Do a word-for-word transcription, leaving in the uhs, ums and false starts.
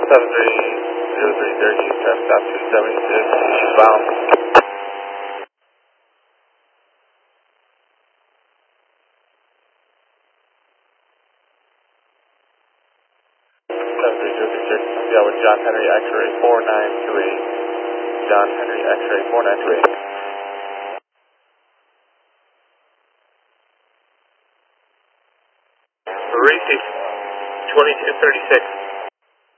seven three zero three zero Houston, stop two seventy-six, eastbound. seven three zero three six, yeah, with John Henry X-ray four nine two eight. John Henry X-ray four nine two eight. Maurice twenty-two thirty-six.